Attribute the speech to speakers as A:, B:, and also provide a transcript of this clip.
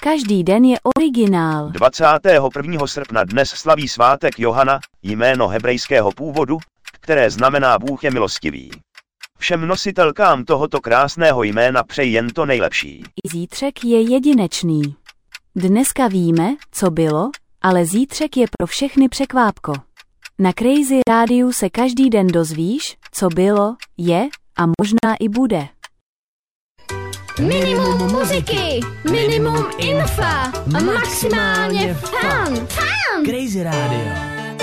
A: Každý den je originál.
B: 21. srpna dnes slaví svátek Johana, jméno hebrejského původu, které znamená Bůh je milostivý. Všem nositelkám tohoto krásného jména přeji jen to nejlepší.
A: Zítřek je jedinečný. Dneska víme, co bylo, ale zítřek je pro všechny překvápko. Na Crazy Rádiu se každý den dozvíš, co bylo, je a možná i bude.
C: Minimum muziky, minimum infa a maximálně fun.
D: Crazy Radio.